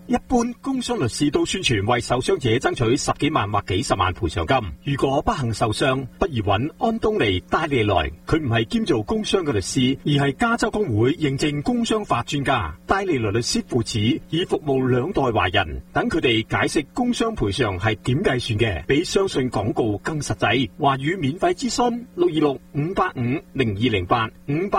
一般工傷律師都宣傳為受傷者爭取10幾萬或幾十萬賠償金。如果不幸受傷，不如揾安東尼戴利來。佢唔係兼做工傷嘅律師，而係加州工會認證工傷法專家。戴利來律師父子已服務2代華人，等佢哋解釋工傷賠償係點計算嘅，比相信廣告更實際。華語免費諮詢626-585-0208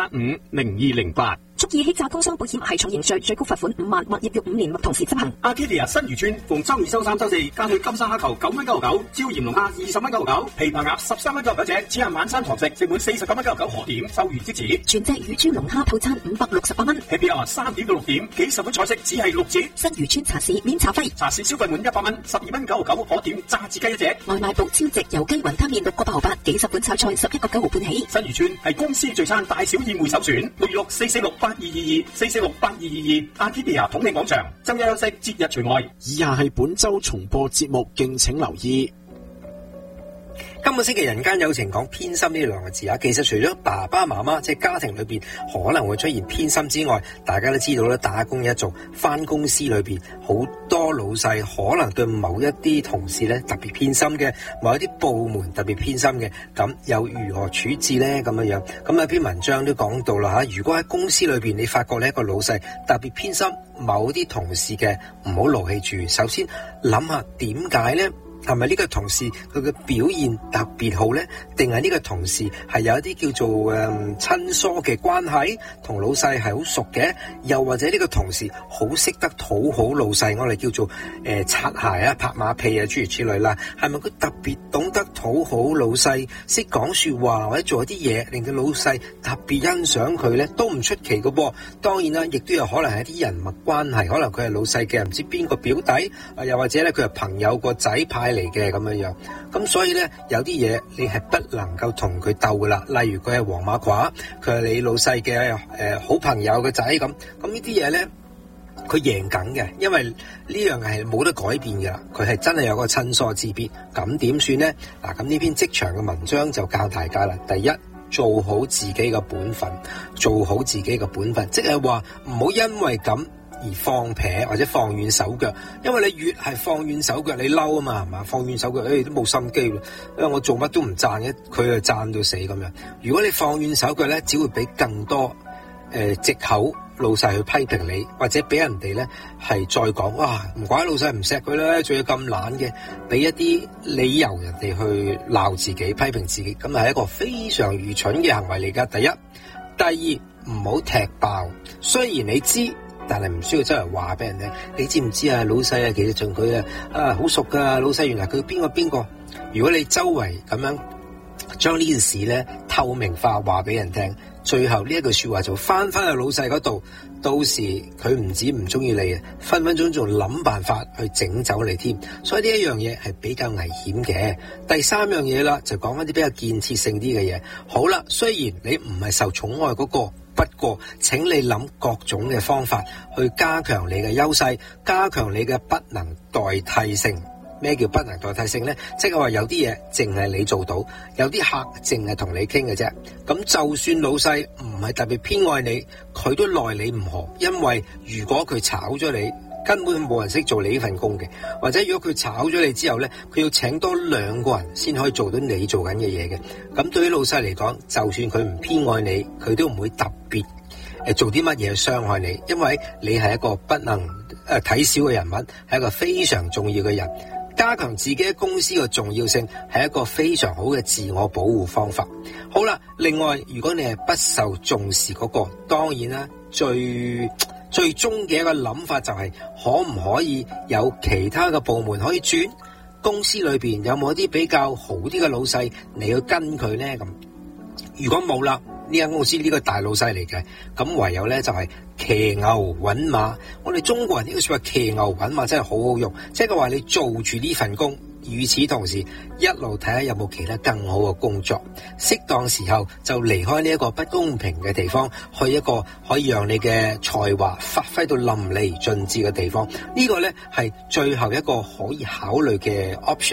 585-0208。 蓄意欺詐工傷保險係重刑罪，最高罰款5萬或入獄5年，或同時執行。 Arcadia 新漁村逢周2、周3、周4加去金沙蝦球9.99蚊，椒鹽龍蝦20.99蚊，琵琶鴨13.99蚊一隻，只限晚餐堂食，食滿49.99蚊可點，售完即止。 全隻乳豬龍蝦套餐568蚊。 Happy Hour 3點到6點，幾十款菜式只係6折。 新漁村茶市免茶費， 茶市消費滿100蚊，12.99蚊可點，炸子雞一隻。 外賣部超值油雞雲吞麵6個8毫8，幾十款炒菜11.9毫半起。 新漁村係公司聚餐大小宴會首選，626-446-8222 446-8222 Arcadia 統慶廣場，周一休息，節日除外。 以下係本周重播節目，敬請留意。 今個星期人間有情講偏心呢2個字啊，其實除咗爸爸媽媽即係家庭裏邊可能會出現偏心之外，大家都知道咧，打工一族返公司裏邊好多老細可能對某一啲同事咧特別偏心嘅，某一啲部門特別偏心嘅，咁又如何處置咧？咁樣咁有篇文章都講到啦吓，如果喺公司裏邊你發覺呢一個老細特別偏心某啲同事嘅，唔好勞氣住，首先諗下點解咧？係咪呢個同事佢嘅表現特別好呢？定係呢個同事係有一啲叫做親疏嘅關係，同老細係好熟嘅？又或者呢個同事好識得討好老細，我哋叫做擦鞋啊、拍馬屁啊諸如此類啦？係咪佢特別懂得討好老細，識講說話或者做一啲嘢令到老細特別欣賞佢呢？都唔出奇嘅噃。當然啦，亦都有可能係一啲人脈關係，可能佢係老細嘅唔知邊個表弟，又或者咧佢係朋友個仔派嚟嘅咁樣，咁所以咧有啲嘢你係不能夠同佢鬥噶啦。例如佢係黃馬褂，佢係你老細嘅好朋友嘅仔咁呢啲嘢咧，佢贏緊嘅，因為呢樣係冇得改變噶啦，佢係真係有個親疏之別。咁點算咧？嗱，咁呢篇職場嘅文章就教大家啦。第一，做好自己嘅本分，做好自己嘅本分，即係話唔好因為咁而放撇或者放軟手腳，因為你越係放軟手腳，你嬲啊嘛，係嘛？放軟手腳，都冇心機咯，因為我做乜都唔讚嘅，佢就讚到死咁樣。如果你放軟手腳咧，只會俾更多藉口老細去批評你，或者俾人哋咧係再講，哇，唔怪老細唔錫佢啦，仲要咁懶嘅，俾一啲理由人哋去鬧自己、批評自己，咁係一個非常愚蠢嘅行為嚟噶。第一，第二，唔好踢爆，雖然你知。但係唔需要周圍話俾人聽，你知唔知啊？老細啊，其實同佢好熟噶，老細原來佢邊個。如果你周圍咁樣將呢件事咧透明化話俾人聽，最後呢一句說話就翻去老細嗰度，到時佢唔止唔中意你啊，分分鐘仲諗辦法去整走你添。所以呢一樣嘢係比較危險嘅。第三樣嘢啦，就講翻啲比較建設性啲嘅嘢。好啦，雖然你唔係受寵愛嗰個。不過，請你諗各種嘅方法去加強你嘅優勢，加強你嘅不能代替性。咩叫不能代替性呢？即係話有啲嘢淨係你做到，有啲客淨係同你傾嘅啫。咁就算老細唔係特別偏愛你，佢都奈你唔何，因為如果佢炒咗你，根本冇人識做你呢份工嘅，或者如果佢炒咗你之後呢，佢要請多2個人先可以做到你做緊嘅嘢嘅。咁對於老細嚟講，就算佢唔偏愛你，佢都唔會特別做啲乜嘢去傷害你，因為你係一個不能睇小嘅人物，係一個非常重要嘅人。加強自己喺公司嘅重要性係一個非常好嘅自我保護方法。好啦，另外如果你係不受重視嗰個，當然啦，最終嘅一個諗法就係可唔可以有其他嘅部門可以轉？公司裏邊有冇一啲比較好啲嘅老細你去跟佢呢？咁如果冇啦，呢間公司呢個大老細嚟嘅，咁唯有呢就係騎牛揾馬。我哋中國人呢個說話騎牛揾馬真係好好用，即係話你做住呢份工，與此同時一路睇下有冇其他更好嘅工作，適當時候就離開呢一個不公平嘅地方，去一個可以讓你嘅才華發揮到淋漓盡致嘅地方。呢個呢係最後一個可以考慮嘅 option 啦。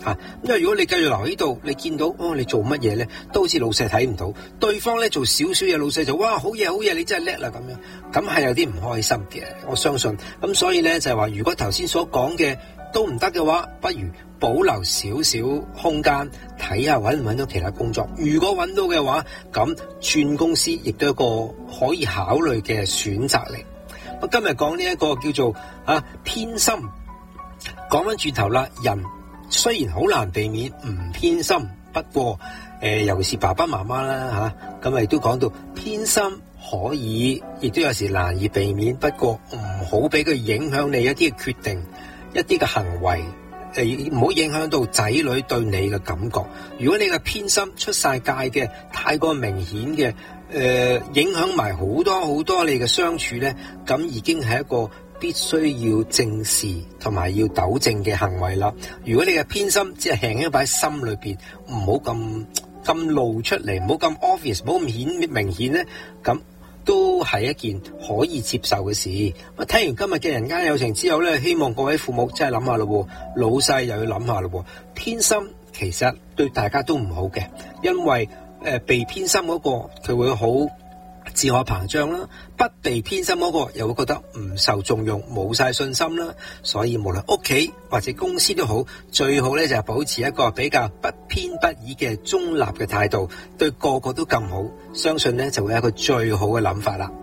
因為如果你繼續留喺度，你見到你做乜嘢咧，都好似老細睇唔到，對方咧做少少嘢，老細就哇好嘢，你真係叻啦咁樣，咁係有啲唔開心嘅，我相信。咁所以咧就係話，如果頭先所講嘅都唔得嘅話，不如保留少少空間，睇下搵唔搵到其他工作。如果搵到嘅話，咁轉公司亦都係一個可以考慮嘅選擇嚟。我今日講呢一個叫做偏心。講翻轉頭啦，人雖然好難避免唔偏心，不過尤其是爸爸媽媽啦咁亦都講到偏心可以，亦都有時難以避免，不過唔好俾佢影響你一啲嘅決定，一啲嘅行為，唔好影響到仔女對你嘅感覺。如果你嘅偏心出晒界嘅，太過明顯嘅，影響埋好多你嘅相處咧，咁已經係一個必須要正視同埋要糾正嘅行為啦。如果你嘅偏心只係輕輕擺喺心裏邊，唔好咁露出嚟，唔好咁 obvious， 唔好咁明顯咧，咁都係一件可以接受嘅事。咁聽完今日嘅人間有情之後咧，希望各位父母真係諗下咯，老細又要諗下咯。偏心其實對大家都唔好嘅，因為被偏心嗰個佢會好自我膨脹啦，不被偏心嗰個又會覺得唔受重用，冇晒信心啦。所以無論屋企或者公司都好，最好咧就係保持一個比較不偏不倚嘅中立嘅態度，對個個都咁好，相信咧就會有一個最好嘅諗法啦。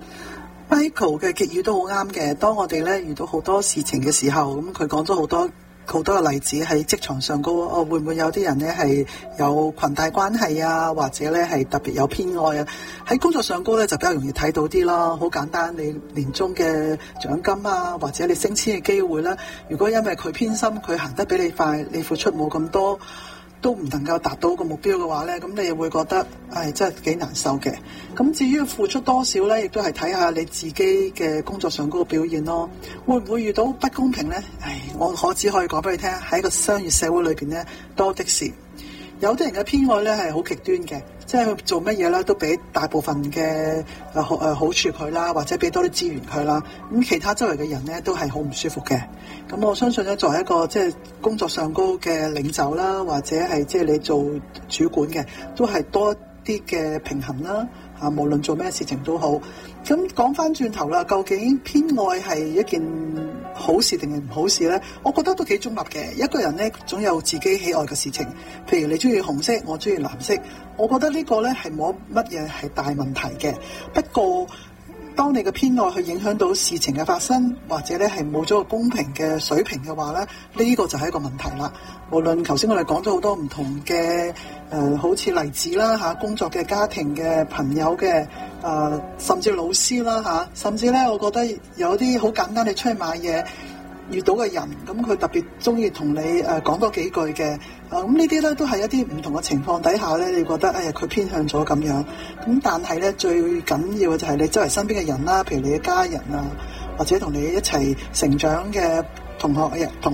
Michael 嘅結語都好啱嘅，當我哋咧遇到好多事情嘅時候，咁佢講咗好多嘅例子喺職場上高，會唔會有啲人咧係有裙帶關係啊，或者咧係特別有偏愛啊？喺工作上高咧就比較容易睇到啲啦。好簡單，你年終嘅獎金啊，或者你升遷嘅機會啦，如果因為佢偏心，佢行得比你快，你付出冇咁多，都唔能夠達到個目標嘅話咧，咁你會覺得真係幾難受嘅。咁至於付出多少咧，亦都係睇下你自己嘅工作上嗰個表現咯。會唔會遇到不公平咧？我只可以講俾你聽，喺個商業社會裏邊咧，多的是。有啲人嘅偏愛咧係好極端嘅，即係佢做乜嘢咧都俾大部分嘅好處佢啦，或者俾多啲資源佢啦。咁其他周圍嘅人咧都係好唔舒服嘅。咁我相信咧，作為一個即係工作上高嘅領袖啦，或者係即係你做主管嘅，都係多啲嘅平衡啦。無論做咩事情都好。咁講翻轉頭啦，究竟偏愛係一件好事定係唔好事呢？我覺得都幾中立嘅。一個人呢，總有自己喜愛嘅事情，譬如你中意紅色，我中意藍色，我覺得呢個呢係冇乜嘢係大問題嘅。不過當你嘅偏愛去影響到事情嘅發生，或者咧係冇咗個公平嘅水平嘅話咧，呢個就係一個問題啦。無論頭先我哋講咗好多唔同嘅好似例子啦工作嘅、家庭嘅、朋友嘅甚至老師啦甚至咧，我覺得有啲好簡單，你出去買嘢遇到嘅人，咁佢特別中意同你講多幾句嘅，咁呢啲咧都係一啲唔同嘅情況底下咧，你覺得佢偏向咗咁樣，咁但係咧最緊要嘅就係你周圍身邊嘅人啦，譬如你嘅家人啊，或者同你一齊成長嘅同學